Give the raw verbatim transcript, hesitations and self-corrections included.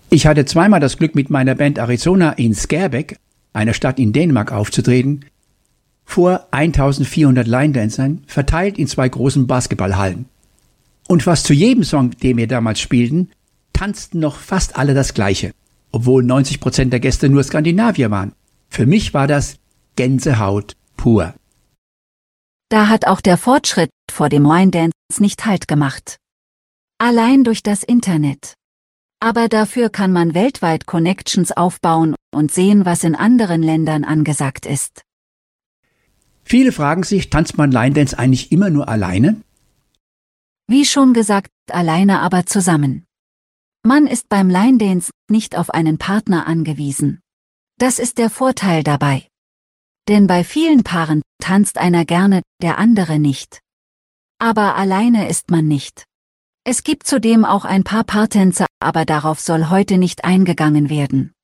Ich hatte zweimal das Glück, mit meiner Band Arizona in Skærbæk, einer Stadt in Dänemark, aufzutreten, vor eintausendvierhundert Line-Dancern, verteilt in zwei großen Basketballhallen. Und fast zu jedem Song, den wir damals spielten, tanzten noch fast alle das Gleiche, obwohl neunzig Prozent der Gäste nur Skandinavier waren. Für mich war das Gänsehaut pur. Da hat auch der Fortschritt vor dem Line-Dance nicht Halt gemacht. Allein durch das Internet. Aber dafür kann man weltweit Connections aufbauen und sehen, was in anderen Ländern angesagt ist. Viele fragen sich, tanzt man Line-Dance eigentlich immer nur alleine? Wie schon gesagt, alleine aber zusammen. Man ist beim Line-Dance nicht auf einen Partner angewiesen. Das ist der Vorteil dabei. Denn bei vielen Paaren tanzt einer gerne, der andere nicht. Aber alleine ist man nicht. Es gibt zudem auch ein paar Paartänzer, aber darauf soll heute nicht eingegangen werden.